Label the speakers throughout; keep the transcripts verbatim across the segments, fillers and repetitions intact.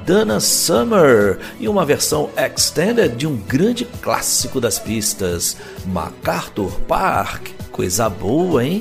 Speaker 1: Donna Summer e uma versão extended de um grande clássico das pistas, MacArthur Park. Coisa boa, hein?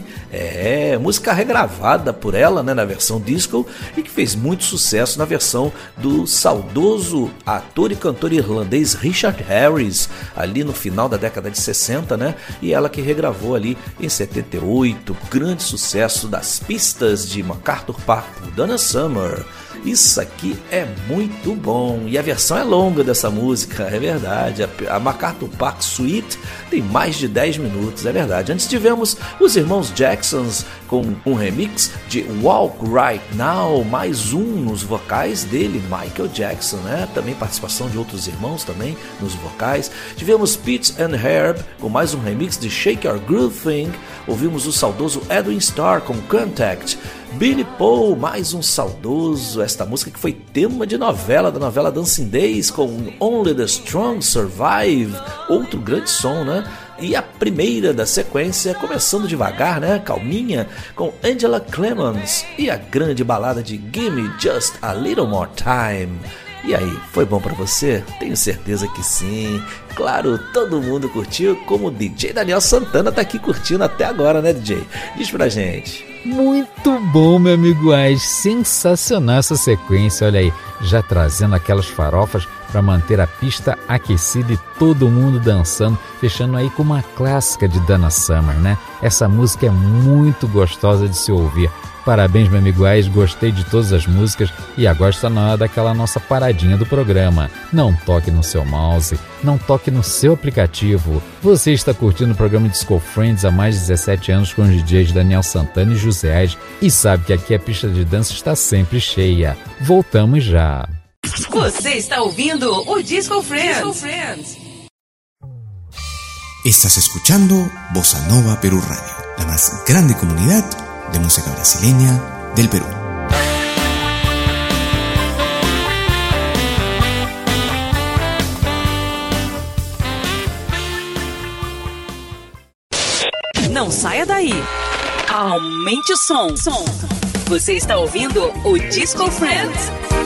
Speaker 1: É, música regravada por ela, né, na versão disco e que fez muito sucesso na versão do saudoso ator e cantor irlandês Richard Harris, ali no final da década de sessenta, né? E ela que regravou ali em setenta e oito, grande sucesso das pistas de MacArthur Park por Donna Summer. Isso aqui é muito bom e a versão é longa dessa música, é verdade. A MacArthur Park Suite tem mais de dez minutos, é verdade. Antes tivemos os irmãos Jacksons com um remix de Walk Right Now, mais um nos vocais dele, Michael Jackson, né? Também participação de outros irmãos também nos vocais. Tivemos Pete and Herb com mais um remix de Shake Your Groove Thing. Ouvimos o saudoso Edwin Starr com Contact. Billy Paul, mais um saudoso, esta música que foi tema de novela, da novela Dancing Days, com Only the Strong Survive, outro grande som, né? E a primeira da sequência, começando devagar, né? Calminha, com Angela Clemens e a grande balada de Gimme Just a Little More Time. E aí, foi bom pra você? Tenho certeza que sim. Claro, todo mundo curtiu, como o D J Daniel Santana tá aqui curtindo até agora, né, D J? Diz pra gente.
Speaker 2: Muito bom, meu amigo Ais, sensacional essa sequência, olha aí, já trazendo aquelas farofas para manter a pista aquecida e todo mundo dançando, fechando aí com uma clássica de Donna Summer, né? Essa música é muito gostosa de se ouvir. Parabéns, meu amigo Ais, gostei de todas as músicas e agora está na hora daquela nossa paradinha do programa. Não toque no seu mouse, não toque no seu aplicativo. Você está curtindo o programa Disco Friends há mais de dezessete anos com os D Js Daniel Santana e José Ais e sabe que aqui a pista de dança está sempre cheia. Voltamos já.
Speaker 3: Você está ouvindo o Disco Friends. Disco Friends.
Speaker 4: Estás escuchando Bossa Nova Perú Radio, la más grande comunidad de música brasileña del Perú.
Speaker 3: Não saia daí. Aumente o som. Som. Você está ouvindo o Disco Friends.